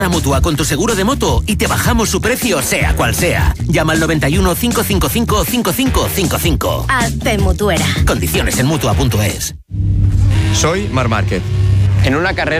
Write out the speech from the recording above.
a Mutua con tu seguro de moto y te bajamos su precio sea cual sea. Llama al 91 555 5555. Hazte mutuera. Condiciones en Mutua.es. Soy Marc Márquez. En una carrera